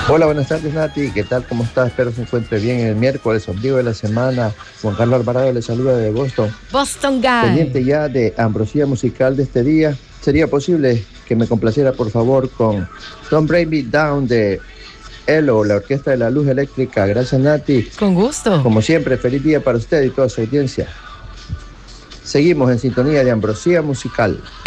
Hola, buenas tardes, Nati. ¿Qué tal? ¿Cómo está? Espero se encuentre bien en el miércoles, ombligo de la semana. Juan Carlos Alvarado le saluda de Boston. Boston Guy. Pendiente ya de ambrosía musical de este día. ¿Sería posible que me complaciera, por favor, con Don't Break Me Down de ELO, la Orquesta de la Luz Eléctrica? Gracias, Nati. Con gusto. Como siempre, feliz día para usted y toda su audiencia. Seguimos en sintonía de ambrosía musical.